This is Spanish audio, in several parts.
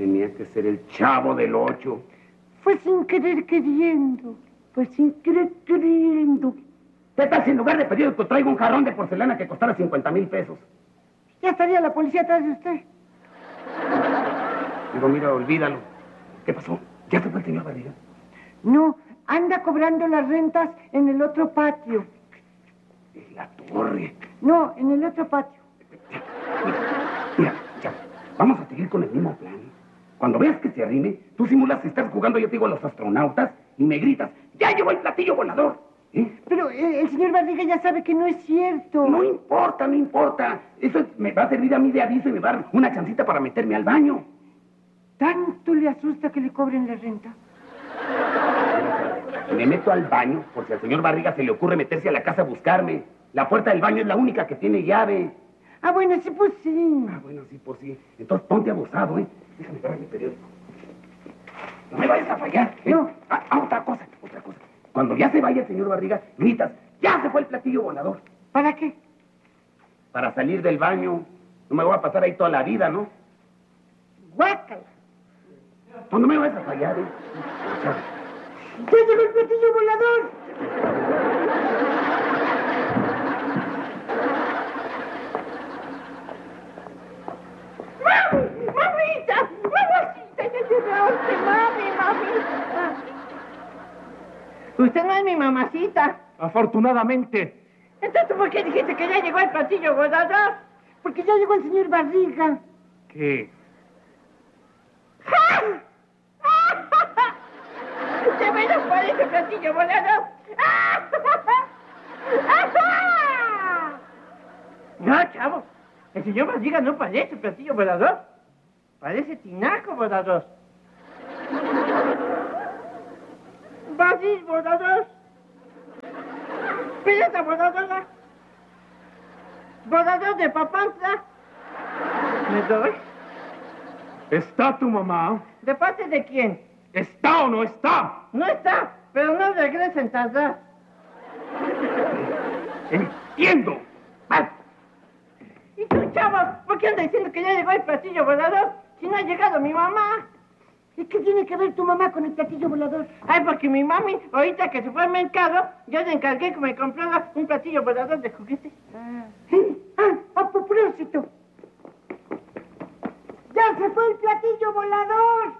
Tenía que ser el Chavo del 8. Fue sin querer queriendo. Fue sin querer queriendo. ¿Qué tal si en lugar de periódico traigo un jarrón de porcelana que costara 50,000 pesos? Ya estaría la policía atrás de usted. Digo, mira, olvídalo. ¿Qué pasó? ¿Ya se fue el señor Barriga? No, anda cobrando las rentas en el otro patio. En la torre. No, en el otro patio. Mira, ya, vamos a seguir con el mismo plan. Cuando veas que se arrime, tú simulas que estás jugando, yo te digo, a los astronautas y me gritas, ¡ya llegó el platillo volador! Pero el señor Barriga ya sabe que no es cierto. No importa, no importa. Eso me va a servir a mí de aviso y me va a dar una chancita para meterme al baño. ¿Tanto le asusta que le cobren la renta? Me meto al baño por si al señor Barriga se le ocurre meterse a la casa a buscarme. La puerta del baño es la única que tiene llave. Ah, bueno, sí, pues sí. Ah, bueno, sí, pues sí. Entonces ponte abusado, ¿eh? Déjame ver mi periódico. No me vayas a fallar, ¿eh? No. Otra cosa. Cuando ya se vaya el señor Barriga, gritas, ¡ya se fue el platillo volador! ¿Para qué? Para salir del baño. No me voy a pasar ahí toda la vida, ¿no? ¡Guácala! Pues no me vayas a fallar, ¿eh? ¡Ya llegó el platillo volador! ¡Mamita! ¡Mamacita! ¡Ya llegaste, mamita! Usted no es mi mamacita. Afortunadamente. Entonces, ¿por qué dijiste que ya llegó el platillo volador? Porque ya llegó el señor Barriga. ¿Qué? ¿De veras parece platillo volador? No, chavo. El señor Barriga no parece platillo volador. Parece tinaco volador. Basis volador. Pelota voladora. Volador de Papantla. ¿Me doy? ¿Está tu mamá? ¿De parte de quién? ¿Está o no está? No está, pero no regresen tardar. ¡Entiendo! ¿Y tú, chavo? ¿Por qué andas diciendo que ya llegó el platillo volador si no ha llegado mi mamá? ¿Y qué tiene que ver tu mamá con el platillo volador? Ay, porque mi mami, ahorita que se fue al mercado, yo le encargué que me comprara un platillo volador de juguete. A propósito. ¡Ya se fue el platillo volador!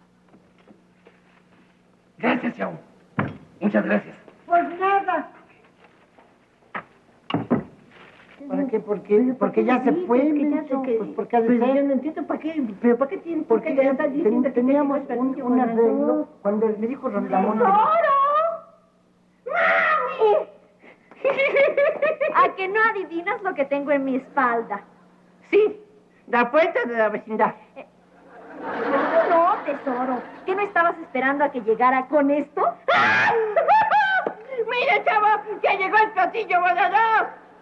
Gracias, Chavo. Muchas gracias. Pues nada. ¿Para qué? ¿Por qué? Porque ya se fue, Mencho. Pues porque Pues yo no entiendo para qué, pero ¿para qué tiene? Porque ya está diciendo que teníamos platillo un volador. arreglo cuando me dijo Ramón. ¡Tesoro! ¡Mami! ¿A que no adivinas lo que tengo en mi espalda? Sí, la puerta de la vecindad. No, tesoro. ¿Qué no estabas esperando a que llegara con esto? ¡Mira, chavo! ¡Ya llegó el platillo volador!